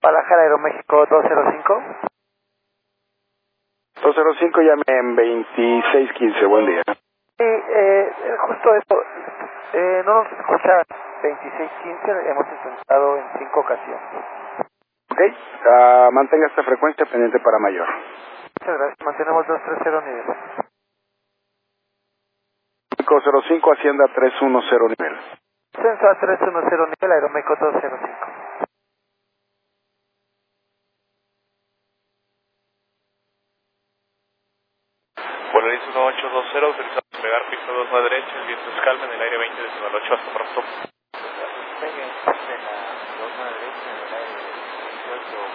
Guadalajara, Aeroméxico 205. 205, llame en 2615, buen día. Sí, justo esto, no nos escucha 2615, hemos intentado en 5 ocasiones. Ok, mantenga esta frecuencia pendiente para mayor. Muchas gracias, mantenemos 230 nivel. 505, Hacienda 310 nivel. Ascenso a 310 nivel, Aeroméxico 205. Volaris 1820, autorizado a despegar pista 2 a la derecha, el viento es calma en el aire 20 decimal 8, hasta pronto.